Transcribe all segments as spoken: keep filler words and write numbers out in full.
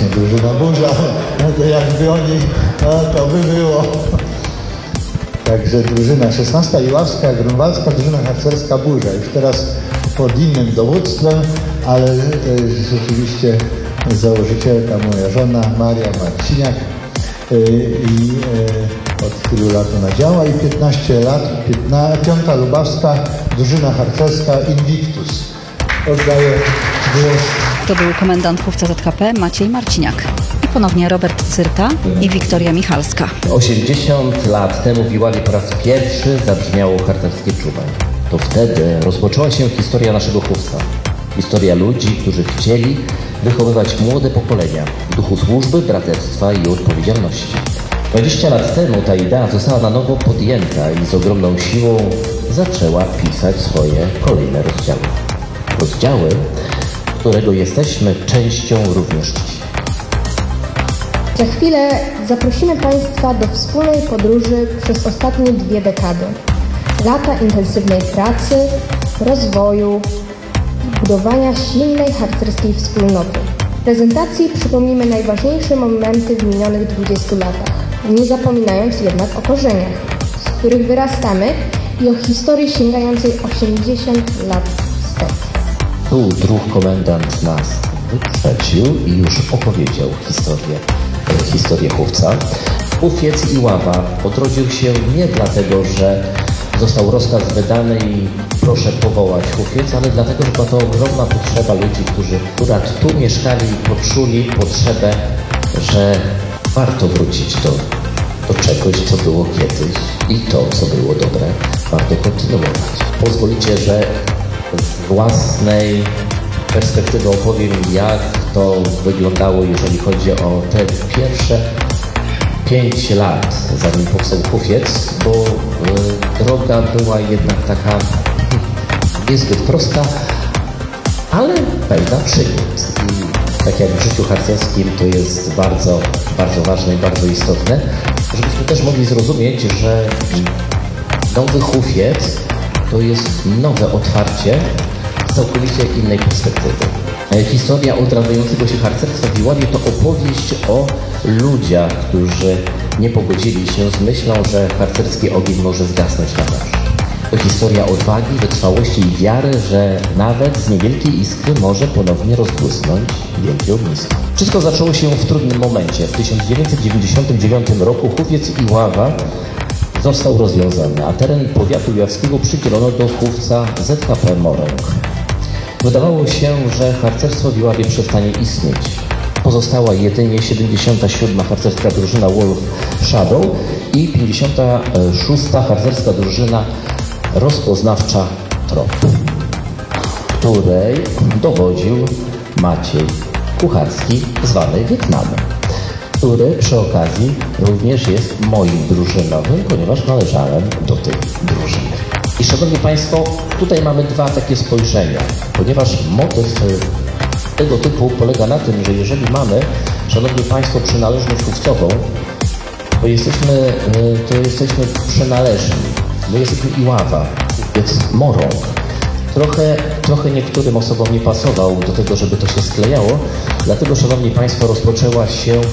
właśnie drużyna Burza, no to jakby oni, no to by było. Także drużyna szesnasta Iławska, grunwaldzka drużyna harcerska Burza. Już teraz pod innym dowództwem, ale to jest rzeczywiście założycielka, moja żona Maria Marciniak i od tylu lat ona działa i piętnaście lat, piąta Lubawska drużyna harcerska Invictus. Oddaję głos. To był komendant Chówca Z K P Maciej Marciniak. I ponownie Robert Cyrta i Wiktoria Michalska. osiemdziesiąt lat temu w Iławie po raz pierwszy zabrzmiało harcerskie czuwanie. To wtedy rozpoczęła się historia naszego chówca. Historia ludzi, którzy chcieli wychowywać młode pokolenia w duchu służby, braterstwa i odpowiedzialności. dwadzieścia lat temu ta idea została na nowo podjęta i z ogromną siłą zaczęła pisać swoje kolejne rozdziały. Rozdziały, którego jesteśmy częścią również dziś. Za chwilę zaprosimy Państwa do wspólnej podróży przez ostatnie dwie dekady. Lata intensywnej pracy, rozwoju, budowania silnej harcerskiej wspólnoty. W prezentacji przypomnimy najważniejsze momenty w minionych dwudziestu latach, nie zapominając jednak o korzeniach, z których wyrastamy i o historii sięgającej osiemdziesiąt lat wstecz. Tu druh komendant nas wyprzedził i już opowiedział historię, historię chówca. Chówiec Iława odrodził się nie dlatego, że został rozkaz wydany i proszę powołać chówiec, ale dlatego, że była to ogromna potrzeba ludzi, którzy akurat tu mieszkali i poczuli potrzebę, że warto wrócić do, do czegoś, co było kiedyś i to, co było dobre, warto kontynuować. Pozwolicie, że z własnej perspektywy opowiem, jak to wyglądało, jeżeli chodzi o te pierwsze pięć lat, zanim powstał chówiec, bo y, droga była jednak taka niezbyt prosta, ale pełna przygód. I tak jak w życiu harcerskim to jest bardzo, bardzo ważne i bardzo istotne, żebyśmy też mogli zrozumieć, że nowy chówiec to jest nowe otwarcie z całkowicie innej perspektywy. Historia odradzającego się harcerstwa w Iławie to opowieść o ludziach, którzy nie pogodzili się z myślą, że harcerski ogień może zgasnąć na zawsze. To historia odwagi, wytrwałości i wiary, że nawet z niewielkiej iskry może ponownie rozbłysnąć wielkie ognisko. Wszystko zaczęło się w trudnym momencie. W tysiąc dziewięćset dziewięćdziesiątym dziewiątym roku chówiec Iława został rozwiązany, a teren powiatu iławskiego przydzielono do chówca Z K P Morąg. Wydawało się, że harcerstwo w Iławie przestanie istnieć. Pozostała jedynie siedemdziesiąta siódma harcerska drużyna Wolf Shadow i pięćdziesiąta szósta harcerska drużyna rozpoznawcza Trop, której dowodził Maciej Kucharski, zwany Wietnamem, który przy okazji również jest moim drużynowym, ponieważ należałem do tej drużyny. I szanowni Państwo, tutaj mamy dwa takie spojrzenia, ponieważ motyw tego typu polega na tym, że jeżeli mamy, szanowni Państwo, przynależność chówcową, to jesteśmy, to jesteśmy przynależni. My jesteśmy Iława, więc Morąg. Trochę, trochę niektórym osobom nie pasował do tego, żeby to się sklejało, dlatego, szanowni Państwo, rozpoczęła się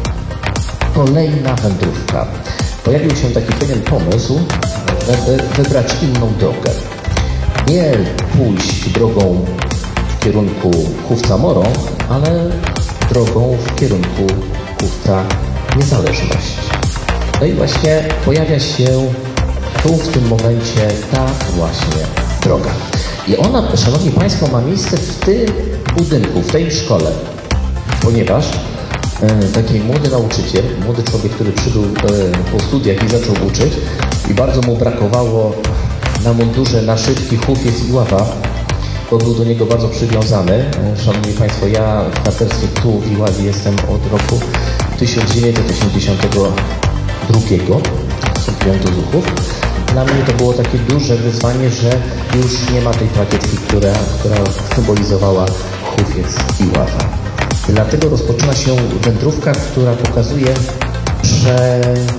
kolejna wędrówka. Pojawił się taki pewien pomysł, żeby wybrać inną drogę. Nie pójść drogą w kierunku chówca Morąg, ale drogą w kierunku chówca Niezależność. No i właśnie pojawia się tu w tym momencie ta właśnie droga. I ona, szanowni Państwo, ma miejsce w tym budynku, w tej szkole, ponieważ taki młody nauczyciel, młody człowiek, który przybył po studiach i zaczął uczyć i bardzo mu brakowało na mundurze naszywki chówiec Iława, bo był do niego bardzo przywiązany. Szanowni Państwo, ja w harcerstwie tu w Iławie jestem od roku tysiąc dziewięćset osiemdziesiątego drugiego. Wstąpiłem do Zuchów. Dla mnie to było takie duże wyzwanie, że już nie ma tej plakietki, która, która symbolizowała chówiec Iława. Dlatego rozpoczyna się wędrówka, która pokazuje, że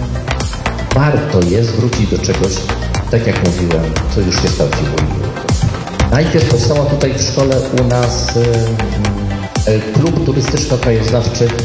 warto jest wrócić do czegoś, tak jak mówiłem, co już się sprawdziło. Najpierw powstała tutaj w szkole u nas y, y, klub turystyczno-krajoznawczy